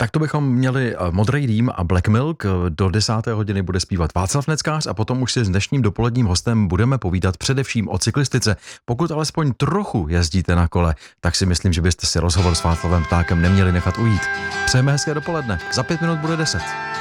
Tak to bychom měli Modrý dým a Black Milk. Do 10. hodiny bude zpívat Václav Neckář a potom už si s dnešním dopoledním hostem budeme povídat především o cyklistice. Pokud alespoň trochu jezdíte na kole, tak si myslím, že byste si rozhovor s Václavem Ptákem neměli nechat ujít. Přejeme hezké dopoledne. Za 5 minut bude 10.